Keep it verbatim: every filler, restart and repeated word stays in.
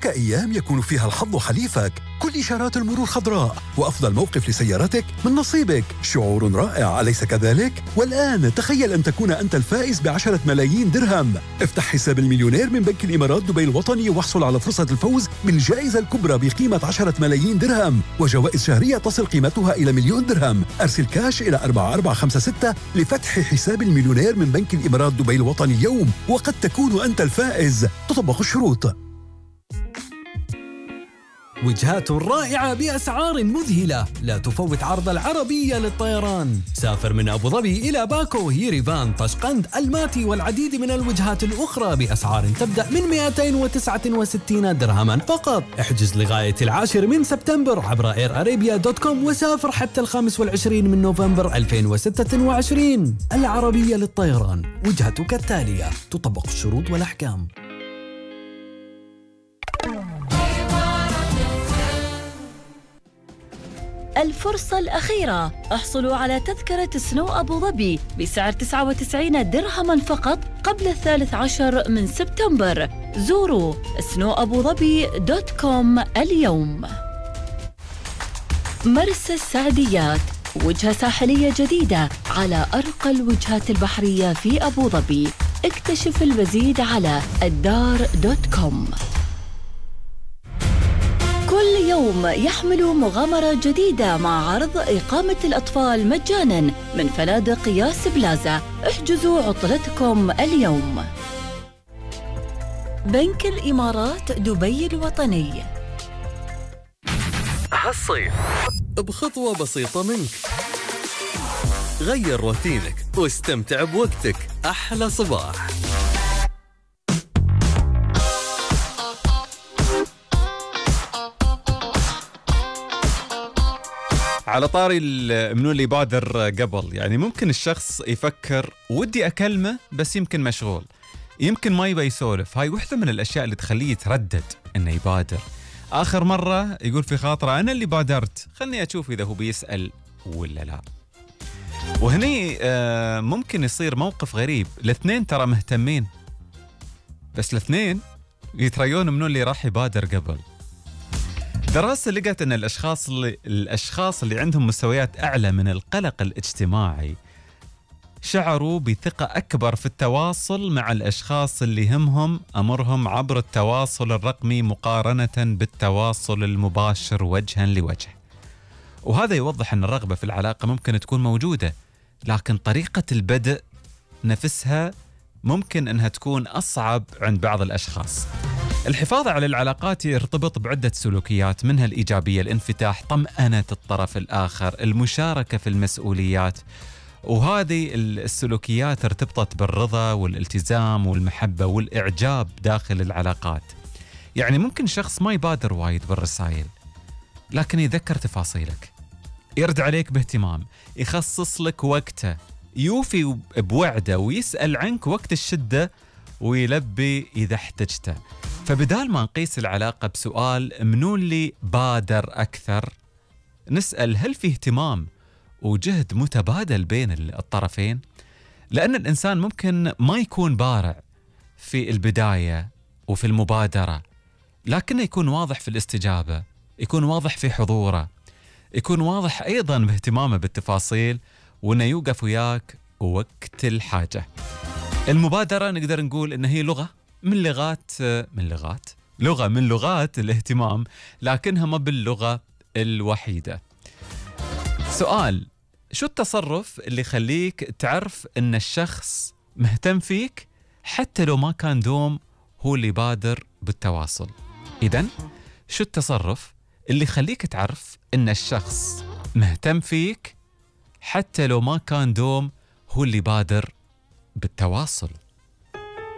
هناك أيام يكون فيها الحظ حليفك، كل إشارات المرور خضراء، وأفضل موقف لسيارتك من نصيبك. شعور رائع، أليس كذلك؟ والآن تخيل أن تكون أنت الفائز بعشرة ملايين درهم. افتح حساب المليونير من بنك الإمارات دبي الوطني واحصل على فرصة الفوز بالجائزة الكبرى بقيمة عشرة ملايين درهم، وجوائز شهرية تصل قيمتها إلى مليون درهم. أرسل كاش إلى أربعة أربعة خمسة ستة لفتح حساب المليونير من بنك الإمارات دبي الوطني اليوم، وقد تكون أنت الفائز. تطبق الشروط. وجهات رائعة بأسعار مذهلة، لا تفوت عرض العربية للطيران. سافر من أبو ظبي إلى باكو، ييريفان، طشقند، الماتي والعديد من الوجهات الأخرى بأسعار تبدأ من مئتين وتسعة وستين درهما فقط. احجز لغاية العاشر من سبتمبر عبر اير ارابيا دوت كوم وسافر حتى الخامس والعشرين من نوفمبر ألفين وستة وعشرين. العربية للطيران، وجهتك التالية، تطبق الشروط والأحكام. الفرصة الأخيرة، احصلوا على تذكرة سنو أبو ظبي بسعر تسعة وتسعين درهما فقط قبل الثالث عشر من سبتمبر. زوروا سنو أبو ظبي دوت كوم اليوم. مرسى السعديات، وجهة ساحلية جديدة على أرقى الوجهات البحرية في أبو ظبي. اكتشف المزيد على الدار دوت كوم. كل يوم يحمل مغامرة جديدة مع عرض إقامة الأطفال مجاناً من فنادق ياس بلازا. احجزوا عطلتكم اليوم. بنك الإمارات دبي الوطني. هالصيف بخطوة بسيطة منك، غير روتينك واستمتع بوقتك. أحلى صباح. على طاري منو اللي بادر قبل، يعني ممكن الشخص يفكر ودي أكلمه بس يمكن مشغول، يمكن ما يبي يسولف. هاي وحدة من الأشياء اللي تخليه يتردد إنه يبادر. آخر مرة يقول في خاطره أنا اللي بادرت، خلني أشوف إذا هو بيسأل ولا لا. وهني آه ممكن يصير موقف غريب، الاثنين ترى مهتمين بس الاثنين يتريون منو اللي راح يبادر قبل. دراسة لقت أن الأشخاص اللي, الأشخاص اللي عندهم مستويات أعلى من القلق الاجتماعي شعروا بثقة أكبر في التواصل مع الأشخاص اللي يهمهم أمرهم عبر التواصل الرقمي مقارنة بالتواصل المباشر وجها لوجه. وهذا يوضح أن الرغبة في العلاقة ممكن تكون موجودة، لكن طريقة البدء نفسها ممكن أنها تكون أصعب عند بعض الأشخاص. الحفاظ على العلاقات يرتبط بعدة سلوكيات، منها الإيجابية، الانفتاح، طمأنة الطرف الآخر، المشاركة في المسؤوليات. وهذه السلوكيات ارتبطت بالرضا والالتزام والمحبة والإعجاب داخل العلاقات. يعني ممكن شخص ما يبادر وايد بالرسائل لكن يذكر تفاصيلك، يرد عليك باهتمام، يخصص لك وقته، يوفي بوعده، ويسأل عنك وقت الشدة ويلبي إذا احتجته. فبدال ما نقيس العلاقة بسؤال منو اللي بادر أكثر، نسأل هل في اهتمام وجهد متبادل بين الطرفين؟ لأن الإنسان ممكن ما يكون بارع في البداية وفي المبادرة، لكنه يكون واضح في الاستجابة، يكون واضح في حضوره، يكون واضح أيضا باهتمامه بالتفاصيل، وأنه يوقف وياك وقت الحاجة. المبادرة نقدر نقول إن هي لغة من لغات من لغات لغة من لغات الاهتمام، لكنها ما باللغة الوحيدة. سؤال: شو التصرف اللي يخليك تعرف إن الشخص مهتم فيك حتى لو ما كان دوم هو اللي بادر بالتواصل؟ إذن شو التصرف اللي يخليك تعرف إن الشخص مهتم فيك حتى لو ما كان دوم هو اللي بادر بالتواصل؟